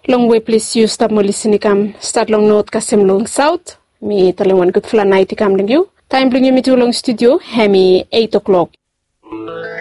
Long way please you stop mo listening kam start long note kasem long south. Mi talongan good fla night kam you. Time bring you me to long studio. Hemi 8 o'clock.